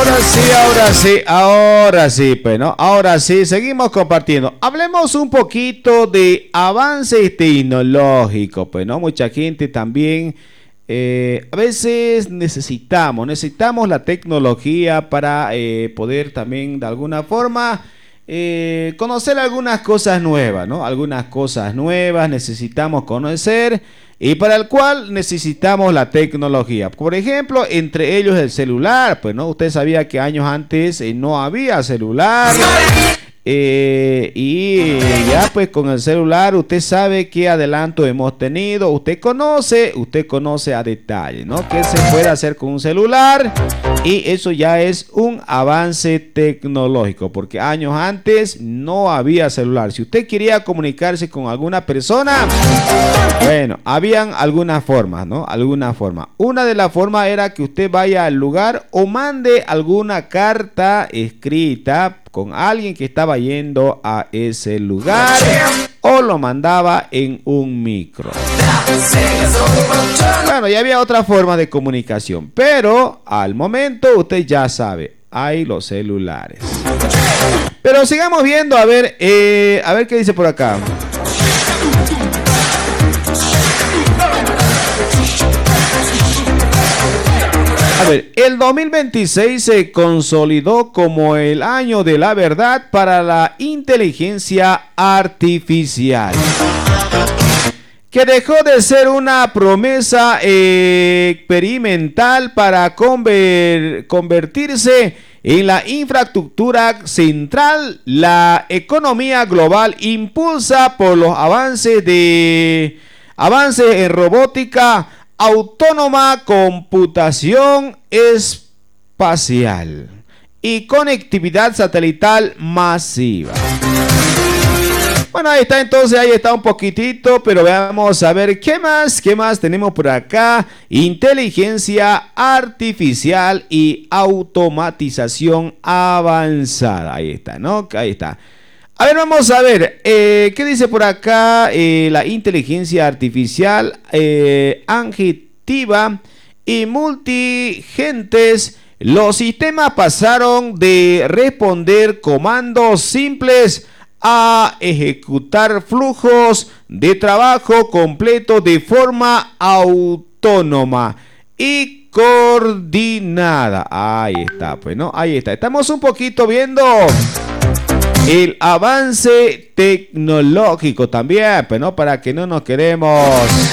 ahora sí, pues, ¿no? Ahora sí, seguimos compartiendo. Hablemos un poquito de avances tecnológicos, pues, ¿no? Mucha gente también, a veces necesitamos la tecnología para poder también, de alguna forma, conocer algunas cosas nuevas, ¿no? Algunas cosas nuevas necesitamos conocer y para el cual necesitamos la tecnología. Por ejemplo, entre ellos el celular, pues, ¿no? Usted sabía que años antes no había celular. Y ya pues con el celular usted sabe qué adelanto hemos tenido, usted conoce a detalle, ¿no? ¿Qué se puede hacer con un celular? Y eso ya es un avance tecnológico, porque años antes no había celular. Si usted quería comunicarse con alguna persona, bueno, habían algunas formas, ¿no? Alguna forma. Una de las formas era que usted vaya al lugar o mande alguna carta escrita con alguien que estaba yendo a ese lugar o lo mandaba en un micro. Bueno, ya había otra forma de comunicación, pero al momento usted ya sabe, hay los celulares. Pero sigamos viendo, a ver qué dice por acá. A ver, el 2026 se consolidó como el año de la verdad para la inteligencia artificial, que dejó de ser una promesa experimental para convertirse en la infraestructura central. La economía global impulsa por los avances en robótica autónoma, computación espacial y conectividad satelital masiva. Bueno, ahí está, entonces ahí está un poquitito, pero vamos a ver qué más tenemos por acá. Inteligencia artificial y automatización avanzada. Ahí está, ¿no? Ahí está. A ver, vamos a ver, ¿qué dice por acá? La inteligencia artificial adjetiva y multigentes. Los sistemas pasaron de responder comandos simples a ejecutar flujos de trabajo completo de forma autónoma y coordinada. Ahí está, pues, ¿no? Ahí está. Estamos un poquito viendo el avance tecnológico también, pues, ¿no? Para que no nos quedemos